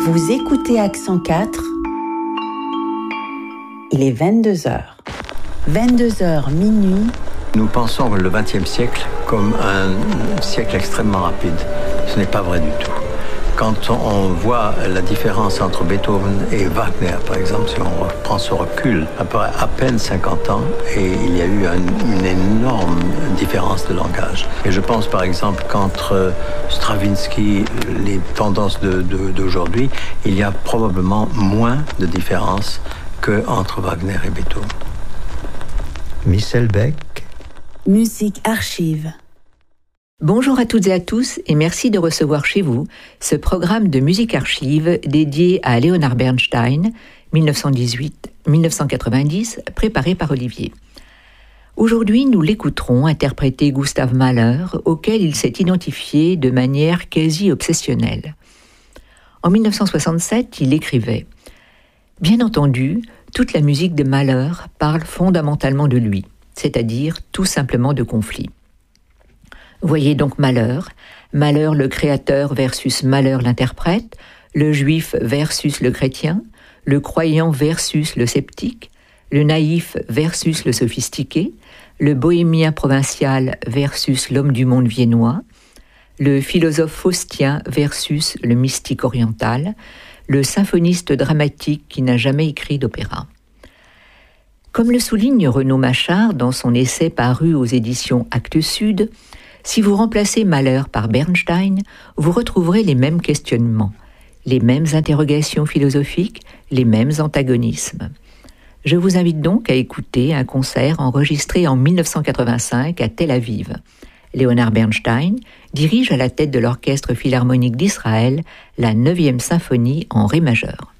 Vous écoutez Accent 4. Il est 22h. 22h minuit. Nous pensons le XXe siècle comme un siècle extrêmement rapide. Ce n'est pas vrai du tout. Quand on voit la différence entre Beethoven et Wagner, par exemple, si on prend ce recul, après à peine 50 ans, et il y a eu une énorme différence de langage. Et je pense par exemple qu'entre Stravinsky, les tendances d'aujourd'hui, il y a probablement moins de différence qu'entre Wagner et Beethoven. Michel Beck. Musique archive. Bonjour à toutes et à tous et merci de recevoir chez vous ce programme de musique archive dédié à Leonard Bernstein, 1918-1990, préparé par Olivier. Aujourd'hui, nous l'écouterons interpréter Gustav Mahler, auquel il s'est identifié de manière quasi obsessionnelle. En 1967, il écrivait « Bien entendu, toute la musique de Mahler parle fondamentalement de lui, c'est-à-dire tout simplement de conflits. Voyez donc Mahler le créateur versus Mahler l'interprète, le juif versus le chrétien, le croyant versus le sceptique, le naïf versus le sophistiqué, le bohémien provincial versus l'homme du monde viennois, le philosophe faustien versus le mystique oriental, le symphoniste dramatique qui n'a jamais écrit d'opéra. Comme le souligne Renaud Machard dans son essai paru aux éditions Actes Sud, si vous remplacez Mahler par Bernstein, vous retrouverez les mêmes questionnements, les mêmes interrogations philosophiques, les mêmes antagonismes. Je vous invite donc à écouter un concert enregistré en 1985 à Tel Aviv. Leonard Bernstein dirige à la tête de l'Orchestre philharmonique d'Israël la 9e symphonie en ré majeur.